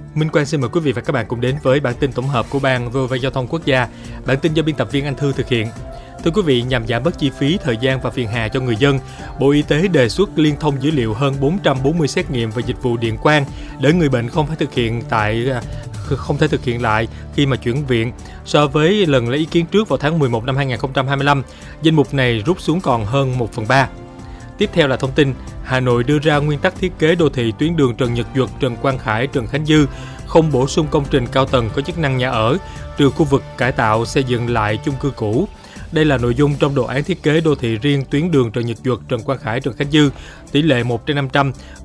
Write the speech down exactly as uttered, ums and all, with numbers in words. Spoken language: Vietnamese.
Minh Quang xin mời quý vị và các bạn cùng đến với bản tin tổng hợp của Ban vê o vê Giao thông Quốc gia. Bản tin do biên tập viên Anh Thư thực hiện. Thưa quý vị, nhằm giảm bớt chi phí, thời gian và phiền hà cho người dân, Bộ Y tế đề xuất liên thông dữ liệu hơn bốn trăm bốn mươi xét nghiệm và dịch vụ điện quang để người bệnh không phải thực hiện tại không thể thực hiện lại khi mà chuyển viện. So với lần lấy ý kiến trước vào tháng mười một năm hai nghìn không trăm hai mươi lăm, danh mục này rút xuống còn hơn một phần ba. Tiếp theo là thông tin, Hà Nội đưa ra nguyên tắc thiết kế đô thị tuyến đường Trần Nhật Duật, Trần Quang Khải, Trần Khánh Dư, không bổ sung công trình cao tầng có chức năng nhà ở, trừ khu vực cải tạo xây dựng lại chung cư cũ. Đây là nội dung trong đồ án thiết kế đô thị riêng tuyến đường Trần Nhật Duật, Trần Quang Khải, Trần Khánh Dư, tỷ lệ một trên năm trăm,